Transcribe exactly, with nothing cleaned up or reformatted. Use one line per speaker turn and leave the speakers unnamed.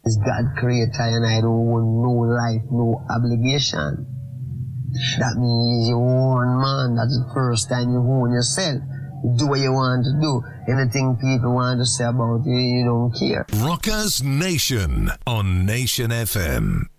God created and I don't own no life, no obligation. That means you own man. That's the first time you own yourself. You do what you want to do. Anything people want to say about you, you don't care.
Rockers Nation on Nation F M.